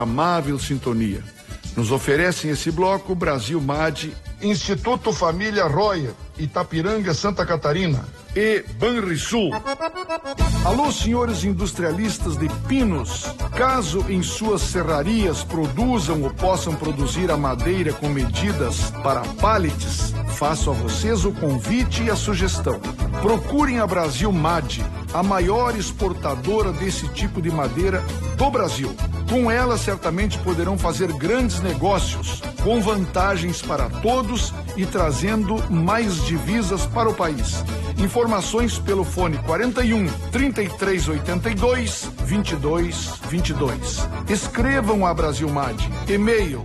amável sintonia. Nos oferecem esse bloco Brasil MAD, Instituto Família Royer, Itapiranga, Santa Catarina e Banrisul. Alô, senhores industrialistas de pinos, caso em suas serrarias produzam ou possam produzir a madeira com medidas para pallets, faço a vocês o convite e a sugestão. Procurem a Brasil MAD, a maior exportadora desse tipo de madeira do Brasil. Com ela, certamente poderão fazer grandes negócios, com vantagens para todos e trazendo mais divisas para o país. Informações pelo fone 41 3382 2222. Escrevam a Brasilmad. E-mail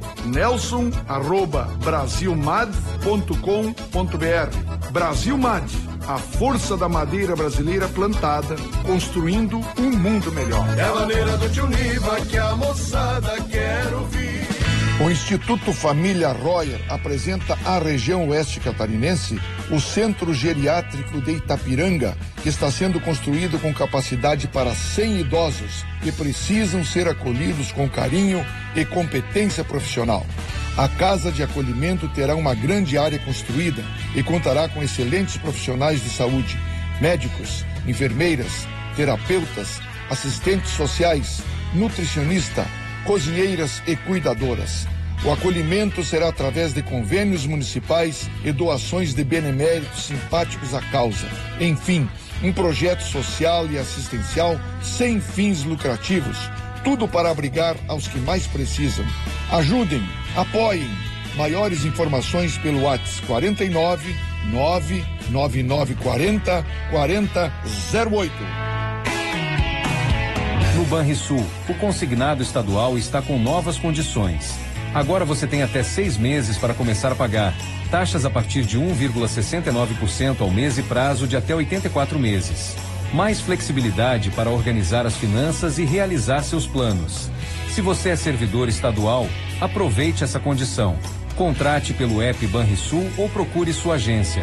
nelson@brasilmad.com.br. Brasilmad, a força da madeira brasileira plantada, construindo um mundo melhor. É a maneira do tio Niva que a moçada quer ouvir. O Instituto Família Royer apresenta à região oeste catarinense o Centro Geriátrico de Itapiranga, que está sendo construído com capacidade para 100 idosos que precisam ser acolhidos com carinho e competência profissional. A casa de acolhimento terá uma grande área construída e contará com excelentes profissionais de saúde, médicos, enfermeiras, terapeutas, assistentes sociais, nutricionista, cozinheiras e cuidadoras. O acolhimento será através de convênios municipais e doações de beneméritos simpáticos à causa. Enfim, um projeto social e assistencial sem fins lucrativos. Tudo para abrigar aos que mais precisam. Ajudem, apoiem. Maiores informações pelo WhatsApp 49 99940 4008. No Banrisul, o consignado estadual está com novas condições. Agora você tem até 6 meses para começar a pagar. Taxas a partir de 1,69% ao mês e prazo de até 84 meses. Mais flexibilidade para organizar as finanças e realizar seus planos. Se você é servidor estadual, aproveite essa condição. Contrate pelo app Banrisul ou procure sua agência.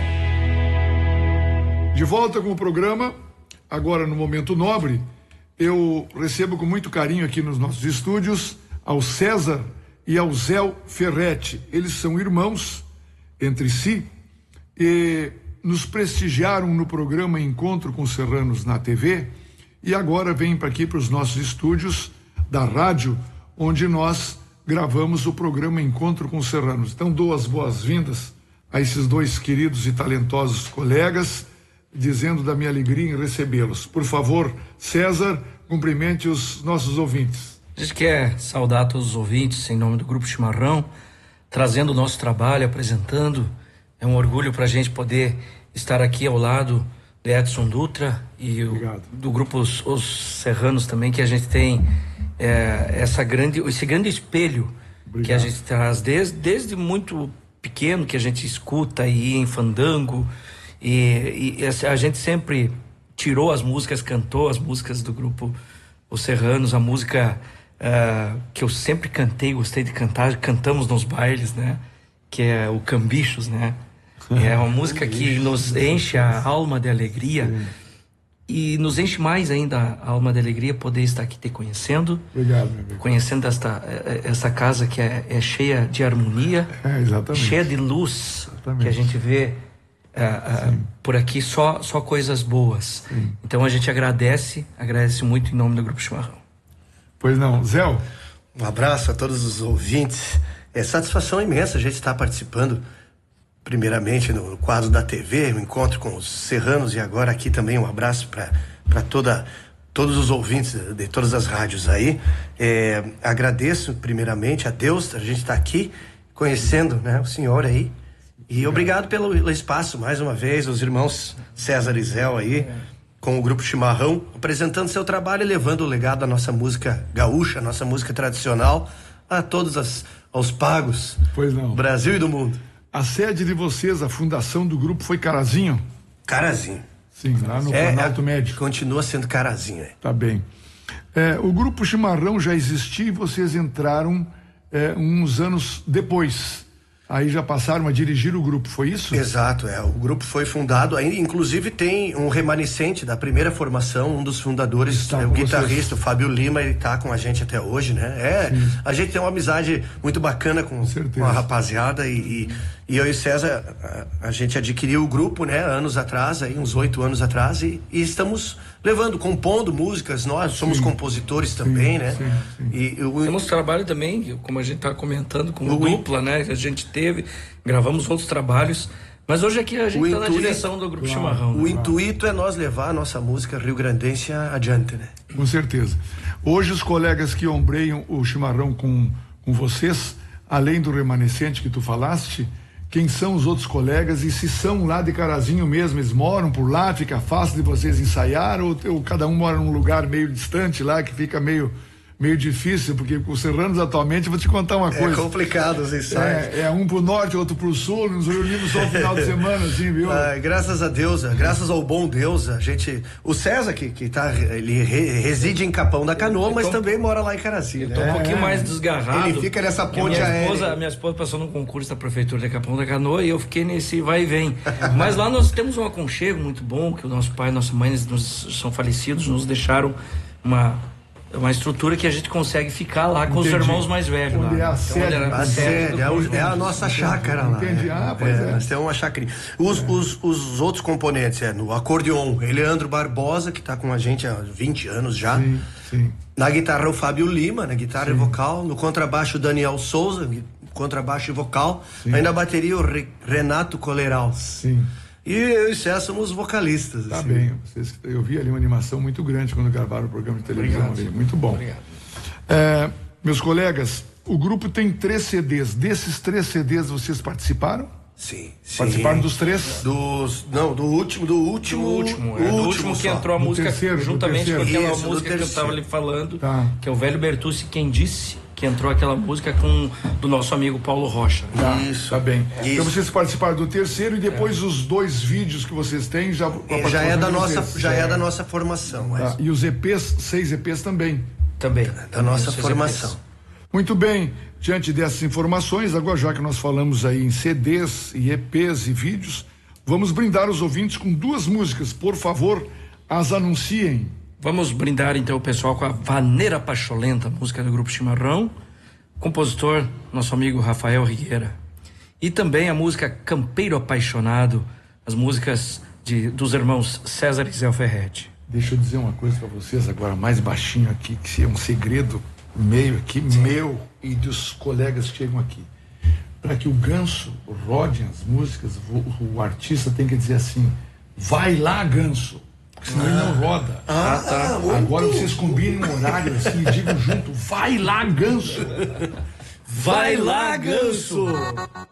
De volta com o programa, agora no Momento Nobre. Eu recebo com muito carinho aqui nos nossos estúdios ao César e ao Zé Ferretti. Eles são irmãos entre si e nos prestigiaram no programa Encontro com Serranos na TV e agora vêm para aqui para os nossos estúdios da rádio, onde nós gravamos o programa Encontro com Serranos. Então dou as boas-vindas a esses dois queridos e talentosos colegas, dizendo da minha alegria em recebê-los. Por favor, César, cumprimente os nossos ouvintes. A gente quer saudar todos os ouvintes em nome do Grupo Chimarrão, trazendo o nosso trabalho, apresentando. É um orgulho para a gente poder estar aqui ao lado de Edson Dutra e do Grupo os Serranos também, que a gente tem esse grande espelho. Obrigado. Que a gente traz desde muito pequeno, que a gente escuta aí em fandango. E a gente sempre tirou as músicas, cantou as músicas do Grupo Os Serranos, a música que eu sempre cantei, gostei de cantar, cantamos nos bailes, né? Que é o Cambichos, né? É uma música que nos enche a alma de alegria. Sim. E nos enche mais ainda a alma de alegria poder estar aqui te conhecendo. Obrigado, meu amigo. Conhecendo essa casa que é cheia de harmonia, exatamente. Cheia de luz, exatamente. Que a gente vê por aqui só coisas boas. Sim. Então a gente agradece muito em nome do Grupo Chimarrão. Pois não, Zé? Um abraço a todos os ouvintes. É satisfação imensa a gente estar participando, primeiramente no quadro da TV, o Encontro com os Serranos, e agora aqui também um abraço para todos os ouvintes de todas as rádios aí. Agradeço primeiramente a Deus, a gente está aqui conhecendo, né, o senhor aí. E obrigado pelo espaço, mais uma vez, os irmãos César e Zé aí, com o Grupo Chimarrão, apresentando seu trabalho e levando o legado da nossa música gaúcha, nossa música tradicional, a todos aos pagos do Brasil e do mundo. A sede de vocês, a fundação do grupo foi Carazinho? Carazinho. Sim, lá no Planalto Médico. Continua sendo Carazinho. Tá bem. O Grupo Chimarrão já existia e vocês entraram uns anos depois. aí já passaram a dirigir o grupo, foi isso? Exato, o grupo foi fundado, ainda inclusive tem um remanescente da primeira formação, um dos fundadores, o guitarrista, o Fábio Lima, ele tá com a gente até hoje, né? A gente tem uma amizade muito bacana com a rapaziada e eu e o César, a gente adquiriu o grupo, né? Anos atrás, aí uns 8 anos atrás e estamos compondo músicas, nós somos compositores também, né? Temos trabalho também, como a gente tá comentando, com o Dupla, né? Que a gente teve, gravamos outros trabalhos, mas hoje aqui a gente tá na direção do Grupo Chimarrão. O intuito é nós levar a nossa música rio-grandense adiante, né? Com certeza. Hoje os colegas que ombreiam o Chimarrão com vocês, além do remanescente que tu falaste, quem são os outros colegas e se são lá de Carazinho mesmo, eles moram por lá, fica fácil de vocês ensaiar ou cada um mora num lugar meio distante lá que fica meio difícil, porque os serranos atualmente, eu vou te contar uma coisa. É complicado os ensaios. Um pro norte, outro pro sul, nos reunimos só no final de semana, assim, viu? Graças a Deus, graças ao bom Deus, o César que tá, ele reside em Capão da Canoa, mas também mora lá em Carazinho. Eu tô um pouquinho mais desgarrado. Ele fica nessa ponte aérea. Minha esposa passou num concurso da prefeitura de Capão da Canoa e eu fiquei nesse vai e vem. Mas lá nós temos um aconchego muito bom, que o nosso pai e nossa mãe são falecidos, nos deixaram uma estrutura que a gente consegue ficar lá com os irmãos mais velhos. Onde lá. É a sede, é a nossa chácara lá. Entendi. Nós temos uma chácara. Os outros componentes, no acordeon, Eleandro Barbosa, que está com a gente há 20 anos já. Sim. Na guitarra, o Fábio Lima, na guitarra e vocal. No contrabaixo, o Daniel Souza, contrabaixo e vocal. Aí na bateria, o Renato Coleral. Sim. E eu e o César somos vocalistas. Tá bem, eu vi ali uma animação muito grande quando gravaram o programa de televisão. Obrigado. Muito bom. Obrigado. Meus colegas, o grupo tem 3 CDs. Desses 3 CDs vocês participaram? Sim. Participaram dos 3? Do último. Do último que entrou a música juntamente com aquela música que eu estava ali falando, que é o Velho Bertucci Quem Disse, que entrou aquela música do nosso amigo Paulo Rocha. Tá bem. Isso. Então vocês participaram do 3º e depois os 2 vídeos que vocês têm já é da nossa formação. Tá. E os EPs, 6 EPs também? Também. Da nossa formação. EPs. Muito bem. Diante dessas informações, agora já que nós falamos aí em CDs e EPs e vídeos, vamos brindar os ouvintes com 2 músicas. Por favor, as anunciem. Vamos brindar então o pessoal com a Vaneira Pacholenta, música do Grupo Chimarrão, compositor, nosso amigo Rafael Rigueira. E também a música Campeiro Apaixonado, as músicas dos irmãos César e Zé Ferretti. Deixa eu dizer uma coisa para vocês agora, mais baixinho aqui, que é um segredo meu aqui, meu e dos colegas que chegam aqui. Para que o Ganso rode as músicas, o artista tem que dizer assim: vai lá, Ganso. Senão ele não roda. Tá. Agora vocês combinem um horário assim e digam junto: vai lá, Ganso. Vai lá, Ganso.